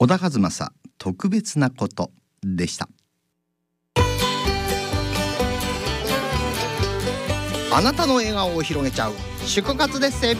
小田和正特別なことでした。あなたの笑顔を広げちゃう祝活ですせ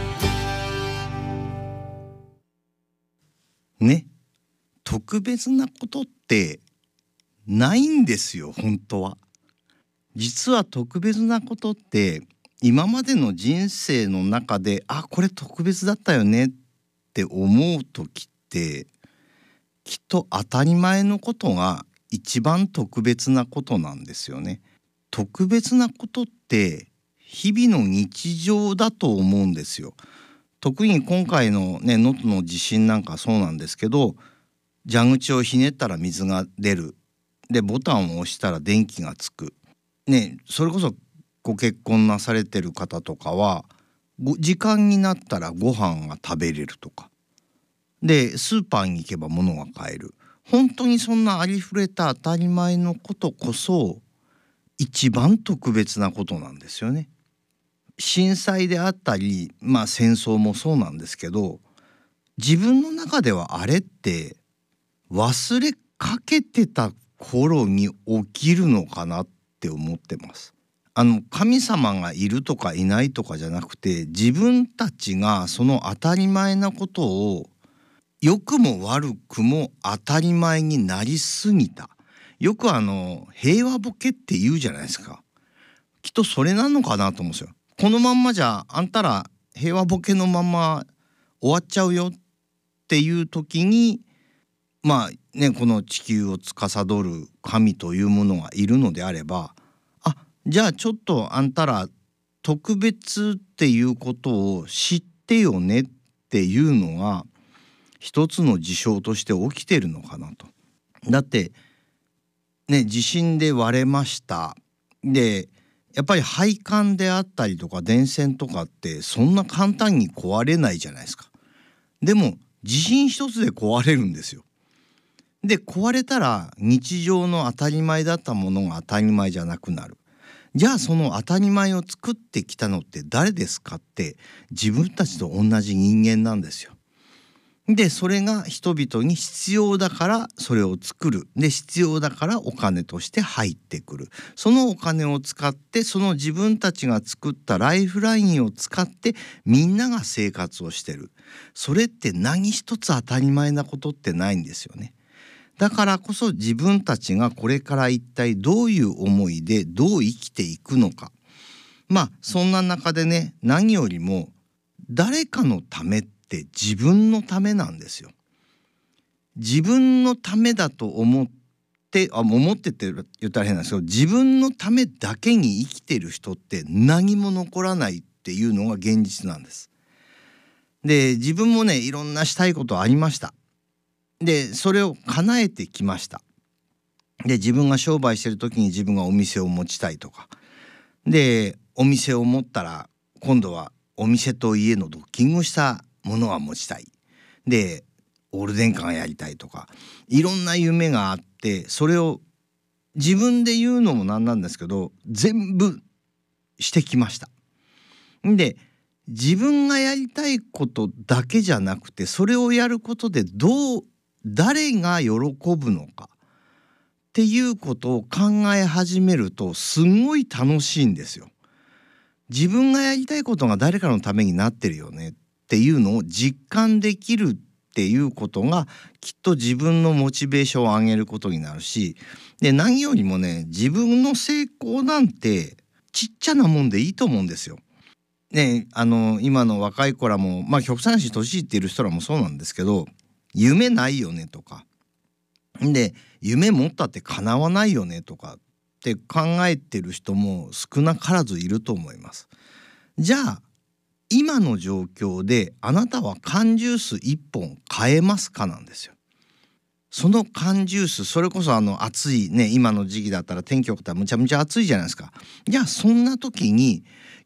ね。特別なことってないんですよ。本当は実は特別なことって今までの人生の中でこれ特別だったよねって思う時ってきっと当たり前のことが一番特別なことなんですよね。特別なことって日々の日常だと思うんですよ。特に今回のね能登の地震なんかそうなんですけど、蛇口をひねったら水が出る、でボタンを押したら電気がつくね。それこそご結婚なされてる方とかは時間になったらご飯が食べれるとかで、スーパーに行けば物が買える。本当にそんなありふれた当たり前のことこそ一番特別なことなんですよね。震災であったり戦争もそうなんですけど、自分の中ではあれって忘れかけてた頃に起きるのかなって思ってます。神様がいるとかいないとかじゃなくて、自分たちがその当たり前なことを良くも悪くも当たり前になりすぎた。よく平和ボケって言うじゃないですか。きっとそれなのかなと思うんですよ。このまんまじゃあんたら平和ボケのまま終わっちゃうよっていう時にこの地球を司る神というものがいるのであれば、じゃあちょっとあんたら特別っていうことを知ってよねっていうのが一つの事象として起きてるのかなと。だってね、地震で割れました。でやっぱり配管であったりとか電線とかってそんな簡単に壊れないじゃないですか。でも地震一つで壊れるんですよ。で壊れたら日常の当たり前だったものが当たり前じゃなくなる。じゃあその当たり前を作ってきたのって誰ですかって、自分たちと同じ人間なんですよ。でそれが人々に必要だからそれを作る。で必要だからお金として入ってくる。そのお金を使ってその自分たちが作ったライフラインを使ってみんなが生活をしてる。それって何一つ当たり前なことってないんですよね。だからこそ自分たちがこれから一体どういう思いでどう生きていくのか。そんな中でね、何よりも誰かのためって自分のためなんですよ。自分のためだと思ってって言ったら変なんですけど、自分のためだけに生きてる人って何も残らないっていうのが現実なんです。で自分もねいろんなしたいことありました。でそれを叶えてきました。で自分が商売してる時に自分がお店を持ちたいとかで、お店を持ったら今度はお店と家のドッキングしたものは持ちたい。でオール電化がやりたいとかいろんな夢があって、それを自分で言うのもなんなんですけど全部してきました。で自分がやりたいことだけじゃなくて、それをやることで誰が喜ぶのかっていうことを考え始めるとすごい楽しいんですよ。自分がやりたいことが誰かのためになってるよねっていうのを実感できるっていうことがきっと自分のモチベーションを上げることになるし、で何よりもね、自分の成功なんてちっちゃなもんでいいと思うんですよ。ね、今の若い子らも極端し年いっている人らもそうなんですけど、夢ないよねとかで夢持ったって叶わないよねとかって考えてる人も少なからずいると思います。じゃあ今の状況であなたは缶ジュース1本買えますかなんですよ。その缶ジュース、それこそ暑いね、今の時期だったら天気良かったらむちゃむちゃ暑いじゃないですか。じゃあそんな時に